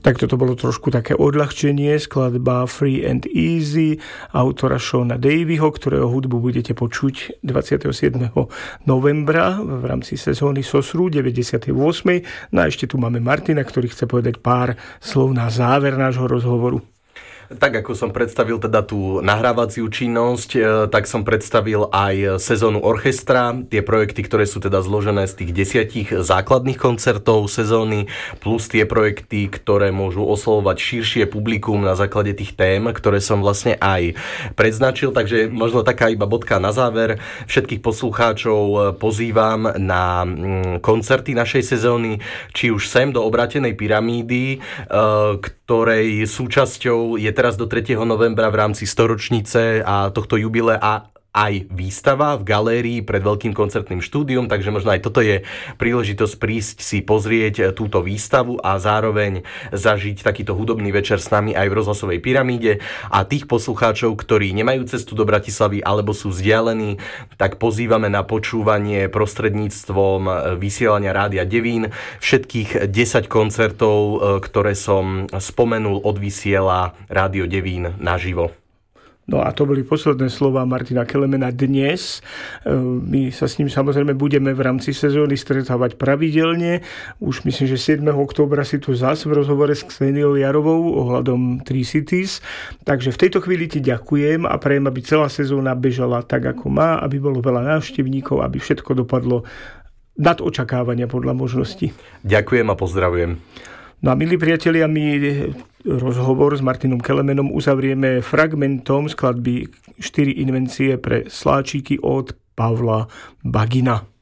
Tak toto bolo trošku také odľahčenie, skladba Free and Easy autora Seana Davyho, ktorého hudbu budete počuť 27. novembra v rámci sezóny Sosru 98. No a ešte tu máme Martina, ktorý chce povedať pár slov na záver nášho rozhovoru. Tak ako som predstavil teda tú nahrávaciu činnosť, tak som predstavil aj sezónu orchestra, tie projekty, ktoré sú teda zložené z tých 10 základných koncertov sezóny, plus tie projekty, ktoré môžu oslovovať širšie publikum na základe tých tém, ktoré som vlastne aj predznačil. Takže možno taká iba bodka na záver. Všetkých poslucháčov pozývam na koncerty našej sezóny, či už sem do Obrátenej pyramídy, ktorej súčasťou je teraz do 3. novembra v rámci storočnice a tohto jubilea aj výstava v galérii pred veľkým koncertným štúdiom, takže možno aj toto je príležitosť prísť si pozrieť túto výstavu a zároveň zažiť takýto hudobný večer s nami aj v Rozhlasovej pyramíde. A tých poslucháčov, ktorí nemajú cestu do Bratislavy alebo sú vzdialení, tak pozývame na počúvanie prostredníctvom vysielania Rádia Devín. Všetkých 10 koncertov, ktoré som spomenul, odvysiela Rádio Devín naživo. No a to boli posledné slova Martina Kelemena dnes. My sa s ním samozrejme budeme v rámci sezóny stretávať pravidelne. Už myslím, že 7. októbra si tu zás v rozhovore s Kseniou Jarovou ohľadom Three Cities. Takže v tejto chvíli ti ďakujem a prajem, aby celá sezóna bežala tak, ako má, aby bolo veľa návštevníkov, aby všetko dopadlo nad očakávania podľa možností. Ďakujem a pozdravujem. No a milí priatelia, my rozhovor s Martinom Kelemenom uzavrieme fragmentom skladby 4 invencie pre sláčiky od Pavla Bagina.